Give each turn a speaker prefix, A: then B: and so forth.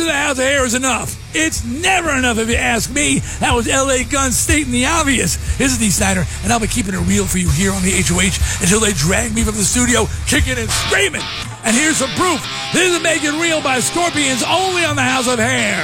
A: of the House of Hair is enough. It's never enough if you ask me. That was L.A. Gun stating the obvious. This is Dee Snider, and I'll be keeping it real for you here on the HOH until they drag me from the studio kicking and screaming. And here's some proof. This is Make It Real by Scorpions, only on the House of Hair.